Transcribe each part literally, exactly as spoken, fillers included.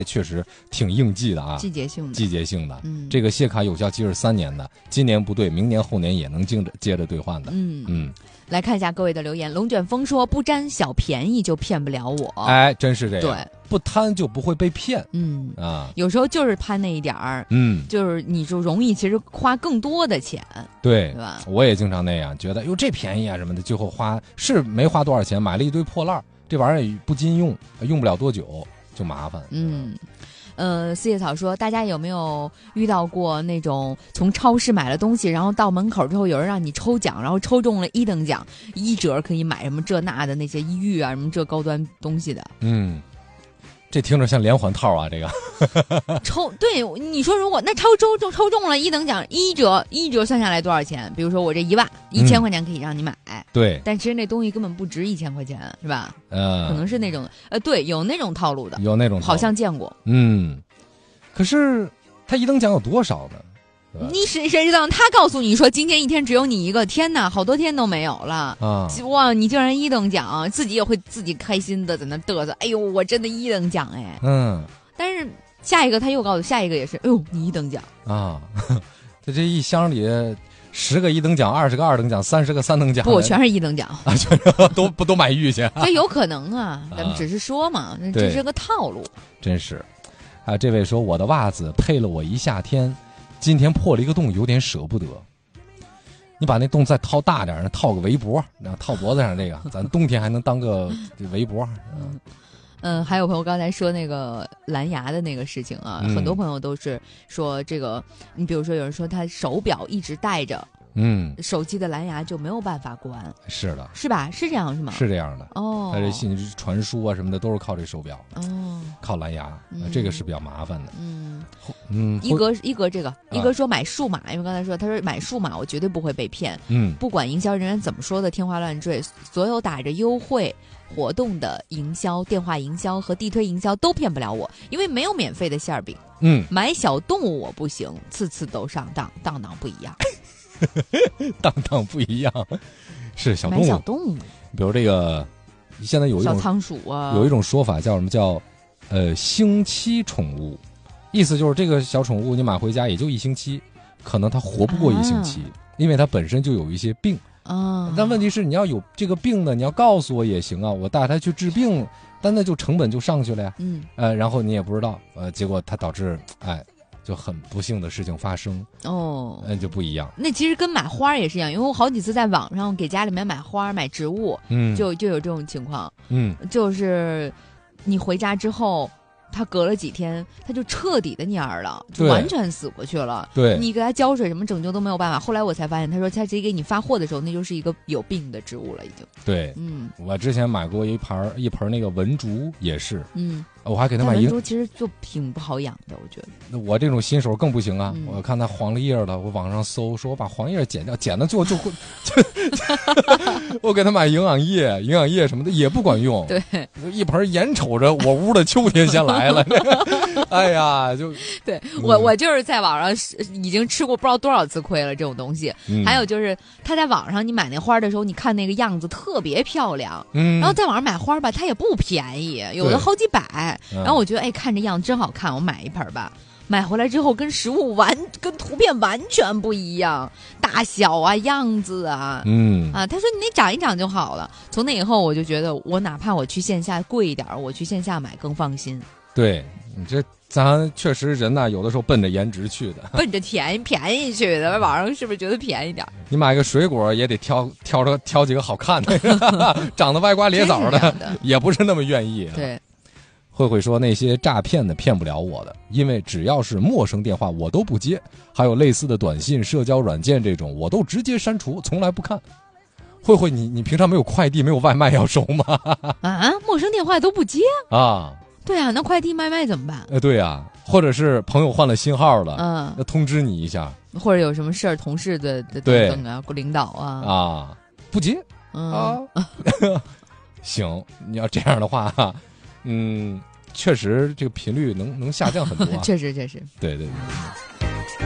确实挺应季的啊， 季节性的， 季节性的。 嗯， 这个谢卡有效期是三年的，今年不对，明年后年也能接着接着兑换的。 嗯嗯， 来看一下各位的留言。龙卷风说不占小便宜就骗不了我， 哎，真是这样。 对， 不贪就不会被骗。 嗯啊， 有时候就是贪那一点儿， 嗯， 就是你就容易其实花更多的钱， 对， 对吧？ 我也经常那样，觉得哟这便宜啊什么的，最后花是没花多少钱，买了一堆破烂儿，这玩意儿也不禁用，用不了多久就麻烦。 嗯。呃，四叶草说，大家有没有遇到过那种从超市买了东西，然后到门口之后有人让你抽奖，然后抽中了一等奖，一折可以买什么这那的那些衣玉啊，什么这高端东西的？ 嗯，这听着像连环套啊，这个抽对你说，如果那抽抽抽抽中了一等奖，一折一折算下来多少钱？比如说我这一万一千块钱可以让你买，嗯、 对， 但其实那东西根本不值一千块钱，是吧？ 呃， 可能是那种呃，对，有那种套路的， 有那种好像见过。 嗯，可是他一等奖有多少呢？ 你谁谁知道？他告诉你说今天一天只有你一个，天哪，好多天都没有了啊！ 哇，你竟然一等奖，自己也会自己开心的在那嘚瑟。哎呦，我真的一等奖哎！ 嗯， 但是下一个他又告诉下一个也是，哎呦，你一等奖啊！在这一箱里，十个一等奖，二十个二等奖，三十个三等奖， 不，全是一等奖啊！全都不都买玉去？ 这有可能啊，咱们只是说嘛，啊、这是个套路。 真是，啊，这位说我的袜子配了我一夏天。今天破了一个洞，有点舍不得。你把那洞再掏大点，套个围脖，然后套脖子上这个，咱冬天还能当个围脖。 嗯，嗯，还有朋友刚才说那个蓝牙的那个事情啊， 嗯、 很多朋友都是说这个，你比如说有人说他手表一直戴着。 嗯， 手机的蓝牙就没有办法关， 是的， 是吧？是这样是吗？ 是这样的哦。 它这信息传输啊什么的都是靠这手表哦，靠蓝牙、嗯，这个是比较麻烦的。 嗯嗯， 一哥一哥这个、啊、一哥说买数码，因为刚才说他说买数码我绝对不会被骗。嗯，不管营销人员怎么说的天花乱坠，所有打着优惠活动的营销、电话营销和地推营销都骗不了我，因为没有免费的馅儿饼。嗯，买小动物我不行，次次都上当，当当不一样。 当当不一样，是小动物。 买小动物， 比如这个，现在有一种小仓鼠啊， 有一种说法叫什么叫呃星期宠物，意思就是这个小宠物你买回家也就一星期，可能它活不过一星期，啊、因为它本身就有一些病啊。但问题是你要有这个病呢，你要告诉我也行啊，我带它去治病，但那就成本就上去了呀。嗯，呃，然后你也不知道，呃，结果它导致哎。就很不幸的事情发生哦，那就不一样。 那其实跟买花也是一样，因为我好几次在网上给家里面买花、买植物，嗯，就就有这种情况，嗯，就是你回家之后，它隔了几天，它就彻底的蔫儿了，就完全死过去了。对，你给它浇水什么拯救都没有办法。后来我才发现，他说他直接给你发货的时候，那就是一个有病的植物了，已经。对，嗯， 我之前买过一盆一盆那个文竹，也是，嗯。我还给他买文竹，其实就挺不好养的，我觉得。 那我这种新手更不行啊！嗯、我看它黄了叶了，我网上搜，说我把黄叶剪掉，剪到最后就会，我给他买营养液、营养液什么的也不管用。对，一盆眼瞅着我屋的秋天先来了，哎呀，就对我我就是在网上已经吃过不知道多少次亏了这种东西。嗯、还有就是他在网上你买那花的时候，你看那个样子特别漂亮，嗯，然后在网上买花吧，它也不便宜，有的好几百。然后我觉得，哎，看这样真好看，我买一盆吧。买回来之后，跟实物完跟图片完全不一样，大小啊、样子啊，嗯啊，他说你那长一长就好了。从那以后，我就觉得，我哪怕我去线下贵一点，我去线下买更放心。 对你这，咱确实人呐，有的时候奔着颜值去的， 奔着便宜便宜去的。网上是不是觉得便宜点？ 你买个水果也得挑挑着挑几个好看的，长得歪瓜裂枣 的, 的，也不是那么愿意、啊。 对。 慧慧说那些诈骗的骗不了我的，因为只要是陌生电话我都不接，还有类似的短信、社交软件这种我都直接删除，从来不看。慧慧，你你平常没有快递、没有外卖要收吗？ 啊，陌生电话都不接啊？对啊，那快递外卖怎么办？ 呃，对啊，或者是朋友换了新号了，嗯，要通知你一下， 或者有什么事儿，同事的的等等啊，领导啊啊，不接、嗯、啊。行，你要这样的话。嗯，确实这个频率能能下降很多、啊。 确实，确实， 对对对。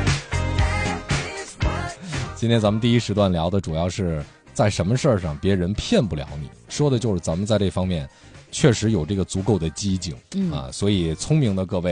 今天咱们第一时段聊的主要是在什么事儿上别人骗不了你，说的就是咱们在这方面确实有这个足够的机警、嗯、啊，所以聪明的各位。